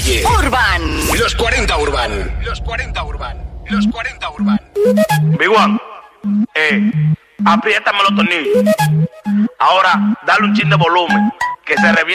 calle. Urban. Los 40 Urban. Los 40 Urban. Los 40 Urban. Big One, apriétame los tornillos. Ahora, dale un chin de volumen, que se revienta.